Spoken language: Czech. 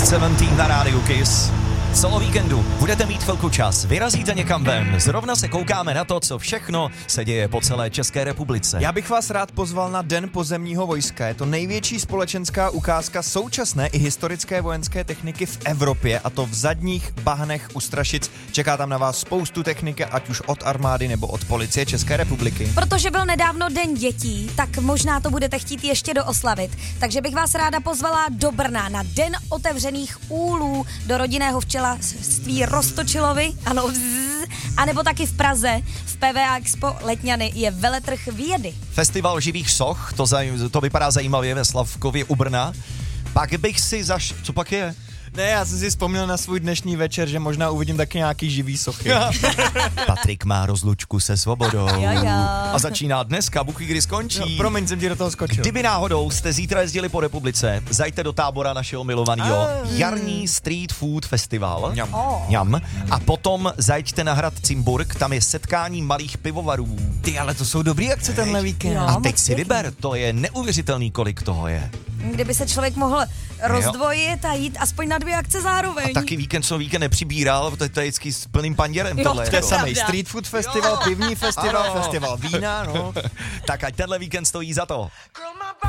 17 na rádiu Kiss. Co o víkendu? Budete mít chvilku čas, vyrazíte někam ven, zrovna se koukáme na to, co všechno se děje po celé České republice. Já bych vás rád pozval na Den pozemního vojska. Je to největší společenská ukázka současné i historické vojenské techniky v Evropě, a to v Zadních Bahnech u Strašic. Čeká tam na vás spoustu techniky, ať už od armády nebo od policie České republiky. Protože byl nedávno Den dětí, tak možná to budete chtít ještě dooslavit. Takže bych vás ráda pozvala do Brna na Den otevřených úlů do rodinného včelařství Roztočilovi, ano, a nebo taky v Praze, v PVA Expo Letňany je veletrh vědy. Festival živých soch, to vypadá zajímavě ve Slavkově u Brna. Pak bych si co pak je? Ne, já jsem si vzpomněl na svůj dnešní večer, že možná uvidím taky nějaký živý sochy. Patrik má rozlučku se svobodou. Jo. A začíná dneska, Bůh ví, kdy skončí. No, promiň, jsem ti do toho skočil. Kdyby náhodou jste zítra jezdili po republice, zajďte do tábora našeho milovaného jarní street food festival. Ňam. A potom zajďte na hrad Cimburg, tam je setkání malých pivovarů. Ty, ale to jsou dobrý akce tenhle víkend. Jo. A teď si vyber, to je neuvěřitelný, kolik toho je. Kdyby se člověk mohl rozdvojit a jít aspoň na 2 akce zároveň. A taky víkend nepřibíral, protože to je vždycky s plným panděrem. Jo, tohle. to je Samý pravda. street food festival, pivní festival, festival vína, no. Tak ať tenhle víkend stojí za to.